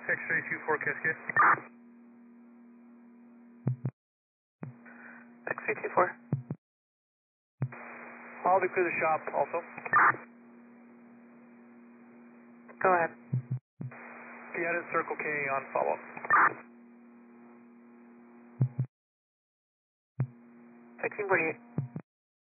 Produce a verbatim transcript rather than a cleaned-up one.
X-ray two four Cascade. X-ray two four. I'll be clear the shop also. Go ahead. Be headed Circle K on follow-up. sixteen forty-eight.